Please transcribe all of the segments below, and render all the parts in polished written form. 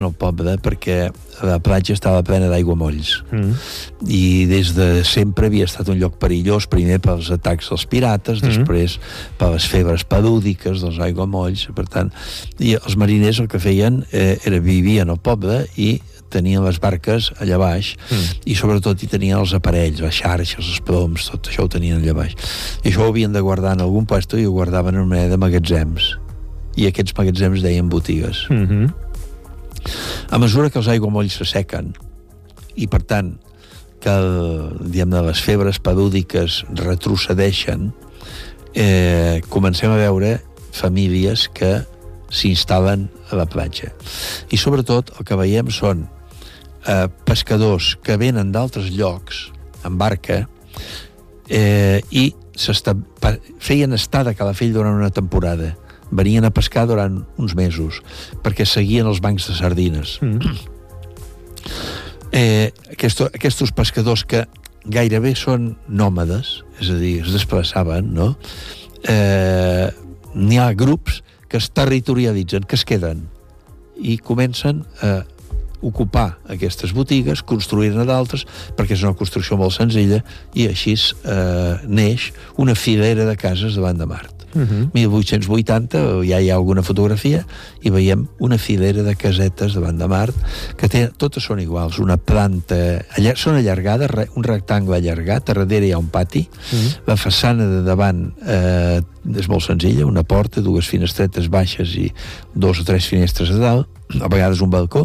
al poble perquè la platja estava plena d'aiguamolls i des de sempre havia estat un lloc perillós, primer pels atacs dels pirates, després per les febres palúdiques dels aiguamolls. Per tant, i els mariners el que feien era vivien al poble i tenien les barques allà baix i sobretot hi tenien els aparells, les xarxes, els ploms, tot això ho tenien allà baix. I això ho havien de guardar en algun lloc i ho guardaven en una mena de magatzems. I aquests magatzems deien botigues. A mesura que els aiguamolls s'assequen i, per tant, que les febres palúdiques retrocedeixen, comencem a veure famílies que s'instal·len a la platja. I, sobretot, el que veiem són pescadors que venen d'altres llocs en barca i feien estada a Calafell durant una temporada. Venien a pescar durant uns mesos perquè seguien els bancs de sardines. Aquests pescadors que gairebé són nòmades, és a dir, es desplaçaven, no? N'hi ha grups que es territorialitzen, que es queden i comencen a ocupar aquestes botigues, construir-ne d'altres, perquè és una construcció molt senzilla, i així neix una filera de cases davant de Mart. 1880, ja hi ha alguna fotografia, i veiem una filera de casetes davant de Mart, que totes són iguals, una planta, són allargades, un rectangle allargat, a darrere hi ha un pati, la façana de davant és molt senzilla, una porta, dues finestretes baixes i 2 o 3 finestres a dalt, a vegades un balcó,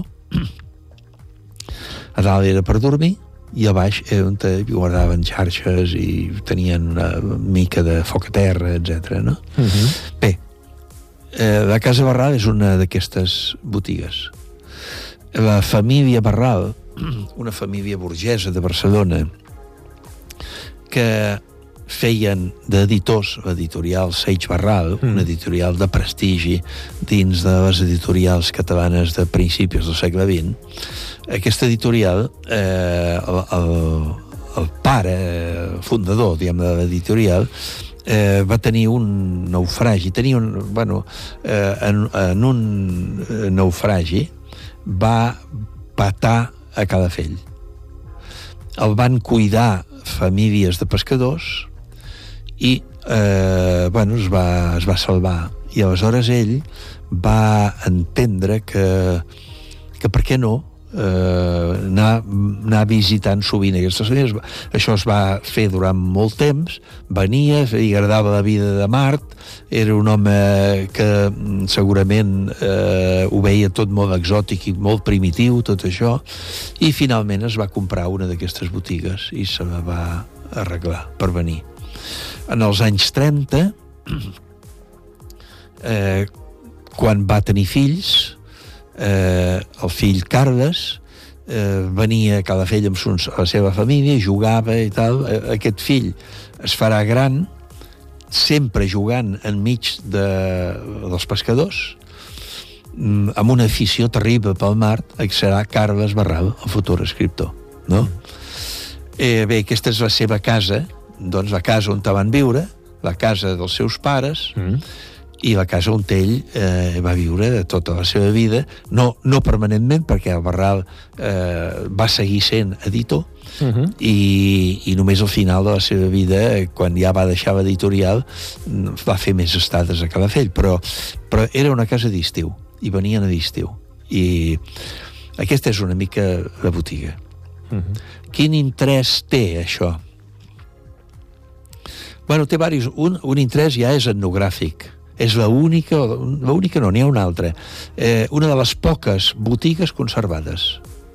a dalt era per dormir, i a baix on guardaven xarxes i tenien una mica de foc a terra, etc. No? Bé, la Casa Barral és una d'aquestes botigues. La família Barral, una família burgesa de Barcelona, que feien d'editors l'editorial Seix Barral, una editorial de prestigi dins de les editorials catalanes de principis del segle XX. Aquesta editorial, el pare fundador, diguem, de l'editorial, va tenir un naufragi, en un naufragi va patar a Calafell. El van cuidar famílies de pescadors i es va salvar. I aleshores ell va entendre que per què no anar visitant sovint aquestes famílies. Això es va fer durant molt temps, venia, li agradava la vida de Mart, era un home que segurament ho veia tot molt exòtic i molt primitiu, tot això, i finalment es va comprar una d'aquestes botigues i se la va arreglar per venir. En els anys 30, quan va tenir fills, el fill Carles venia a Calafell amb la seva família, jugava i tal. Aquest fill es farà gran sempre jugant enmig dels pescadors, amb una afició terrible pel mar, que serà Carles Barral, el futur escriptor, no? Bé, aquesta és la seva casa, doncs la casa on van viure, la casa dels seus pares, i la casa on ell va viure tota la seva vida, no permanentment, perquè el Barral va seguir sent editor, i només al final de la seva vida, quan ja va deixar l'editorial, va fer més estades a Calafell, però era una casa d'estiu, i venien a d'estiu. I aquesta és una mica la botiga. Quin interès té això? Bueno, té diversos. Un interès ja és etnogràfic. És l'única no, n'hi ha una altra. Una de les poques botigues conservades.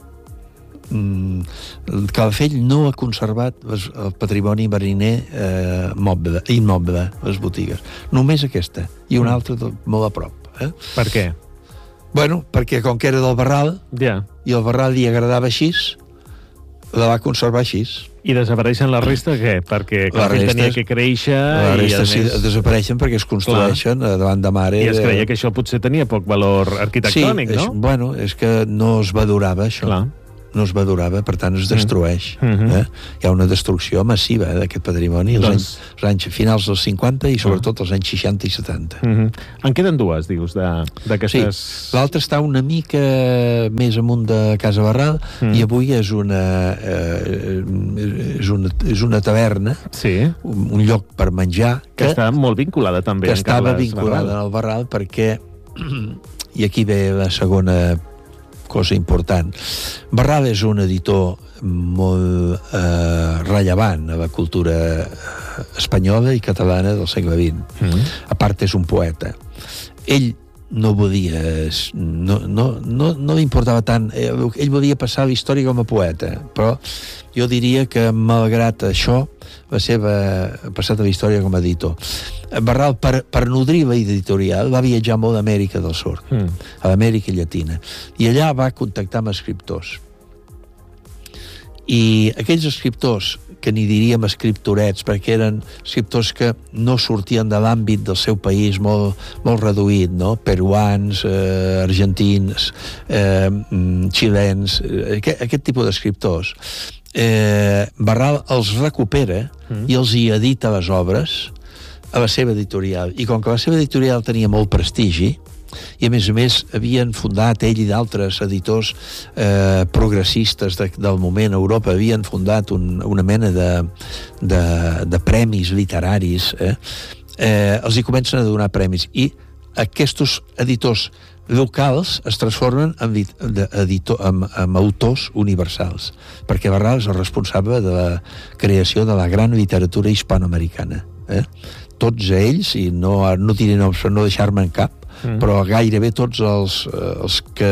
Calafell no ha conservat el patrimoni mariner immoble, les botigues. Només aquesta. I una altra molt a prop. Per què? Bueno, perquè com que era del Barral, i el Barral li agradava així, la va conservar així. I desapareixen la resta, què? Perquè Calafell tenia que créixer... La resta sí, desapareixen perquè es construeixen davant de mar. I es creia que això potser tenia poc valor arquitectònic, no? Bueno, és que no es valorava això. Clar. no es madurava, per tant es destrueix. Hi ha una destrucció massiva d'aquest patrimoni als anys finals dels 50 i sobretot als anys 60 i 70. En queden dues, dius, d'aquestes... Sí, l'altra està una mica més amunt de Casa Barral i avui és una taverna, un lloc per menjar que està molt vinculada també que estava vinculada al Barral perquè, i aquí ve la segona cosa important, Barral és un editor molt rellevant a la cultura espanyola i catalana del segle XX. A part és un poeta. Ell no volia, no li importava tant, ell volia passar la història com a poeta, però jo diria que malgrat això va ser passat a la història com a editor. Barral, per nodrir la editorial, va viatjar molt a Amèrica del Sud, a l'Amèrica Llatina, i allà va contactar amb escriptors. I aquells escriptors, que n'hi diríem escriptorets, perquè eren escriptors que no sortien de l'àmbit del seu país molt reduït, no? Peruans, argentins, xilens, aquest tipus d'escriptors. Barral els recupera i els hi edita les obres a la seva editorial. I com que la seva editorial tenia molt prestigi, i a més havien fundat, ell i d'altres editors progressistes del moment a Europa, havien fundat una mena de premis literaris, els hi comencen a donar premis, i aquests editors locals es transformen en autors universals, perquè Barral és el responsable de la creació de la gran literatura hispanoamericana. Tots ells, i no diré noms per no deixar-me en cap, però gairebé tots els que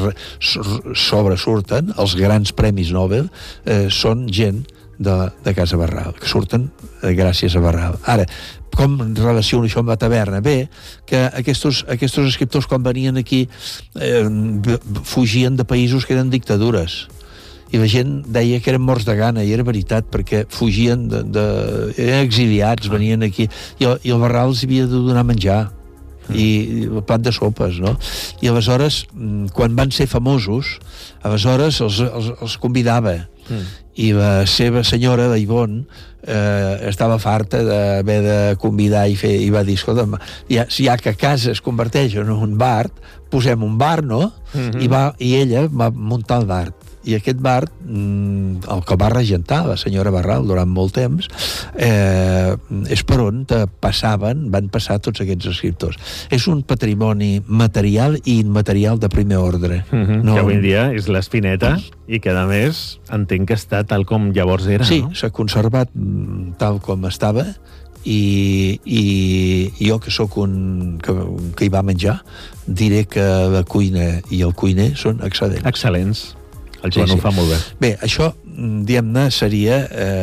sobresurten, els grans premis Nobel, són gent de Casa Barral, que surten gràcies a Barral. Ara, com relaciona això amb la taverna? Bé, que aquests escriptors, quan venien aquí, fugien de països que eren dictadures. I la gent deia que eren morts de gana, i era veritat, perquè fugien eren exiliats, venien aquí, i el Barral els havia de donar menjar, i el plat de sopes, no? I aleshores, quan van ser famosos, aleshores els convidava, i la seva senyora, la Ivonne, estava farta d'haver de convidar i va dir, escolta'm, ja que a casa es converteix en un bar, posem un bar, no? I ella va muntar el bar. I aquest bar, el que va regentar la senyora Barral durant molt temps, és per on van passar tots aquests escriptors. És un patrimoni material i immaterial de primer ordre. Que avui en dia és l'Espineta i que, a més, entenc que està tal com llavors era, no? Sí, s'ha conservat tal com estava, i jo, que sóc que hi va menjar, diré que la cuina i el cuiner són excel·lents. Excel·lents. El Joan ho fa molt bé. Bé, això, diguem-ne, seria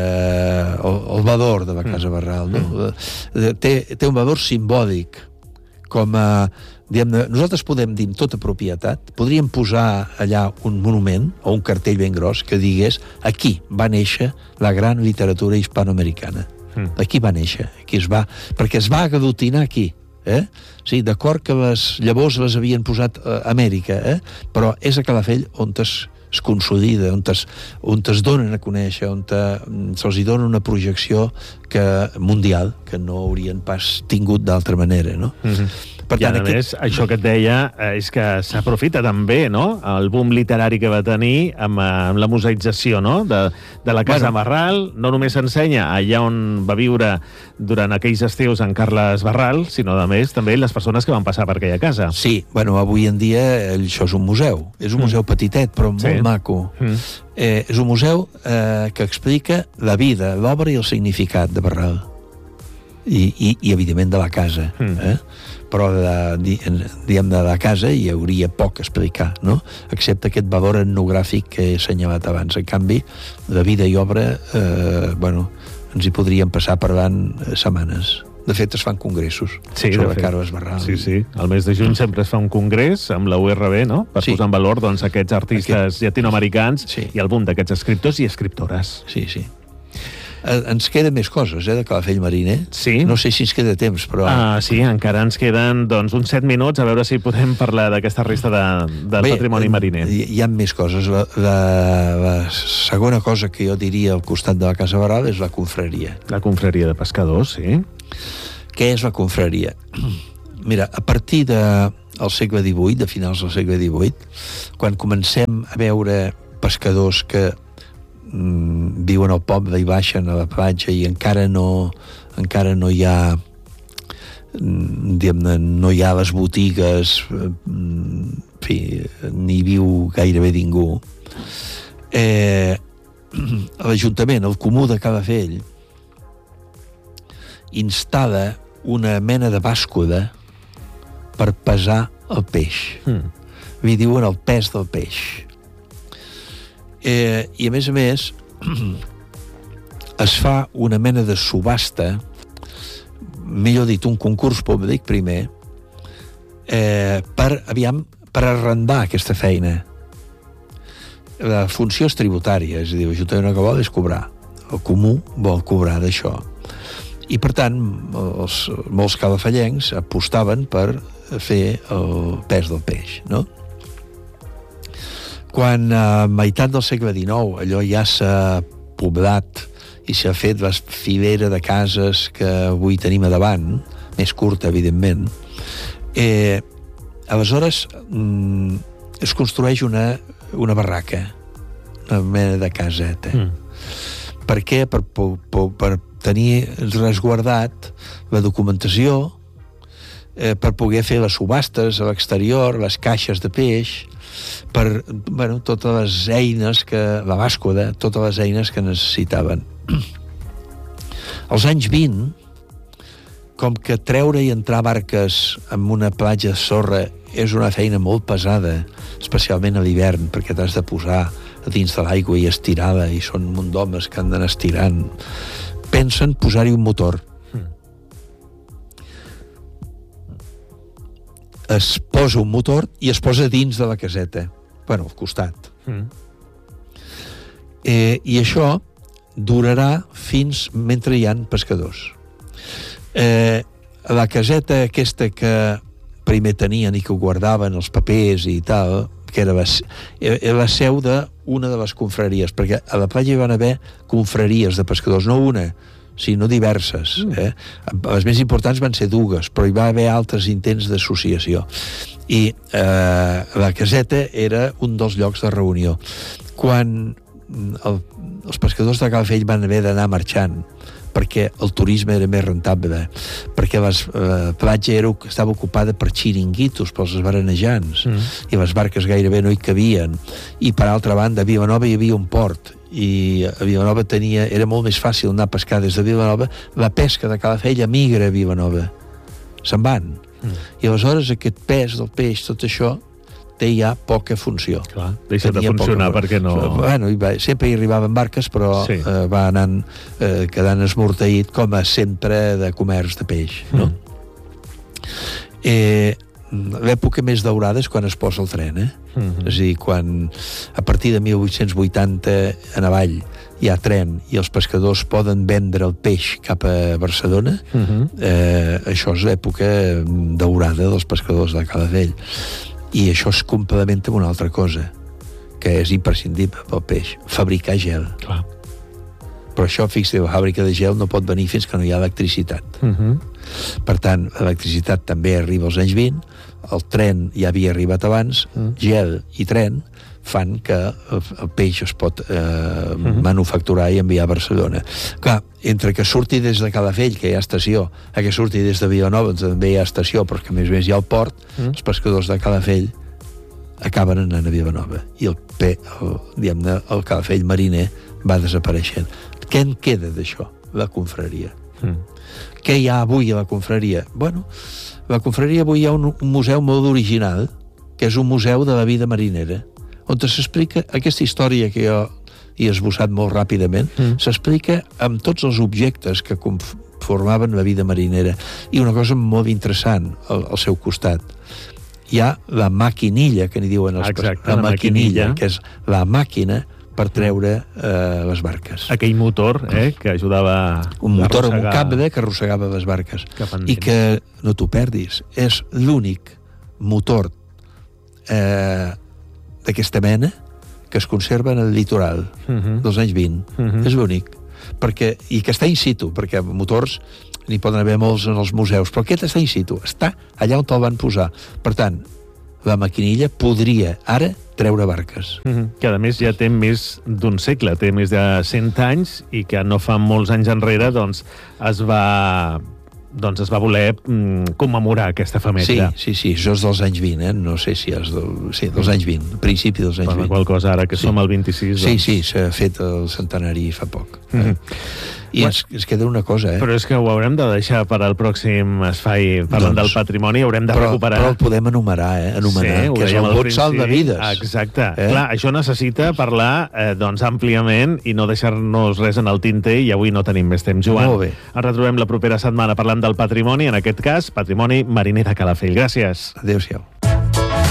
el valor de la Casa Barral, no? Té un valor simbòlic, com a, diguem-ne, nosaltres podem dir amb tota propietat, podríem posar allà un monument o un cartell ben gros que digués: aquí va néixer la gran literatura hispanoamericana. Aquí va néixer, perquè es va aglutinar aquí. Sí, d'acord que les llavors les havien posat a Amèrica, però és a Calafell on es consolida, on es donen a conèixer, on se'ls dona una projecció mundial que no haurien pas tingut d'altra manera, no? Per tant, a més, això que et deia és que s'aprofita també, no?, el boom literari que va tenir amb la museïtzació, no?, de la Casa Barral. No només s'ensenya allà on va viure durant aquells estius en Carles Barral, sinó, a més, també les persones que van passar per aquella casa. Sí, bueno, avui en dia això és un museu. És un museu petitet, però molt maco. És un museu que explica la vida, l'obra i el significat de Barral. I evidentment, de la casa. Però diguem de la casa hi hauria poc a explicar, no? Excepte aquest valor etnogràfic que he assenyalat abans. En canvi, la vida i obra, ens hi podríem passar parlant setmanes. De fet, es fan congressos sobre Carles Barral. Sí. El mes de juny sempre es fa un congrés amb la URB, no?, per posar en valor aquests artistes llatinoamericans i el boom d'aquests escriptors i escriptores. Sí. Ens queden més coses, de Calafell Mariner. Sí. No sé si ens queda temps, però... Sí, encara ens queden uns 7 minuts, a veure si podem parlar d'aquesta resta del patrimoni mariner. Hi ha més coses. La segona cosa que jo diria al costat de la Casa Barral és la confraria. La confraria de pescadors, sí. Què és la confraria? Mira, a partir del segle XVIII, de finals del segle XVIII, quan comencem a veure pescadors que viuen al poble i baixen a la platja i encara no hi ha no hi ha les botigues, en fi, ni viu gairebé ningú, l'Ajuntament, el Comú de Calafell, instal·la una mena de bàscula per pesar el peix. Li diuen el pes del peix. I a més es fa una mena de subhasta, millor dit, un concurs públic primer, per arrendar aquesta feina. La funció és tributària, és a dir, l'Ajuntament que vol és cobrar. El Comú vol cobrar d'això. I, per tant, molts calafellencs apostaven per fer el pes del peix, no? Quan a meitat del segle XIX allò ja s'ha poblat i s'ha fet la filera de cases que avui tenim a davant, més curta, evidentment, aleshores es construeix una barraca, una mena de caseta. Per què? Per tenir resguardat la documentació, per poder fer les subhastes a l'exterior, les caixes de peix, per totes les eines la bàscula, totes les eines que necessitaven. Als anys 20, com que treure i entrar barques en una platja de sorra és una feina molt pesada, especialment a l'hivern, perquè t'has de posar a dins de l'aigua i estirar-la, i són un munt d'homes que han d'anar estirant, pensen posar-hi un motor. Es posa un motor i es posa dins de la caseta, al costat. I això durarà fins mentre hi ha pescadors. La caseta aquesta que primer tenien i que guardaven els papers i tal, que era la seu d'una de les confraries, perquè a la platja hi van haver confraries de pescadors, no una, sinó diverses. Les més importants van ser dues, però hi va haver altres intents d'associació. I la caseta era un dels llocs de reunió. Quan els pescadors de Calafell van haver d'anar marxant, perquè el turisme era més rentable, perquè la platja estava ocupada per xiringuitos, pels esbaranejants, i les barques gairebé no hi cabien. I, per altra banda, a Vilanova hi havia un port, i a Vilanova era molt més fàcil anar a pescar des de Vilanova. La pesca de Calafell emigra a Vilanova. Se'n van. I aleshores aquest pes del peix, tot això, té ja poca funció. Clar, deixa de funcionar perquè no... Sempre hi arribaven barques, però va anant quedant esmorteït com a centre de comerç de peix, no? L'època més daurada és quan es posa el tren, és a dir, quan a partir de 1880 en avall hi ha tren i els pescadors poden vendre el peix cap a Barcelona, això és l'època daurada dels pescadors de Calafell. I això es complementa amb una altra cosa, que és imprescindible pel peix: fabricar gel. Clar. Però això, fixeu, la fàbrica de gel no pot venir fins que no hi ha electricitat. Per tant, l'electricitat també arriba als anys 20, el tren ja havia arribat abans, gel i tren fan que el peix es pot manufacturar i enviar a Barcelona. Clar, entre que surti des de Calafell, que hi ha estació, a que surti des de Vilanova, també hi ha estació, però que a més hi ha el port, els pescadors de Calafell acaben anant a Vilanova. I el Calafell mariner va desapareixent. Què en queda d'això? La confraria. Què hi ha avui a la confraria? La confraria avui hi ha un museu molt original, que és un museu de la vida marinera, on s'explica aquesta història que jo he esbossat molt ràpidament, s'explica amb tots els objectes que conformaven la vida marinera, i una cosa molt interessant al seu costat. Hi ha la maquinilla, que n'hi diuen els Exacte, la maquinilla, que és la màquina per treure les barques. Aquell motor que ajudava un motor amb un cable que arrossegava les barques. I que, no t'ho perdis, és l'únic motor d'aquesta mena que es conserva en el litoral dels anys 20. És l'únic. I que està in situ, perquè motors n'hi poden haver molts en els museus, però aquest està in situ, està allà on te'l van posar. Per tant, la maquinilla podria ara treure barques. Que a més ja té més d'un segle, té més de 100 anys i que no fa molts anys enrere doncs es va voler commemorar aquesta efemèride. Sí, això és dels anys 20, no sé si és dels anys 20, principi dels anys 20. Per la qual cosa, ara que som al 26... Sí, s'ha fet el centenari fa poc. I ens queda una cosa, Però és que ho haurem de deixar per al pròxim espai parlant del patrimoni, haurem de recuperar... Però el podem anomenar, que és el vot salt de vides. Exacte. Clar, això necessita parlar àmpliament i no deixar-nos res en el tinter, i avui no tenim més temps, Joan. Molt bé. Ens retrobem la propera setmana parlant del patrimoni, en aquest cas, patrimoni mariner de Calafell. Gràcies. Adéu-siau.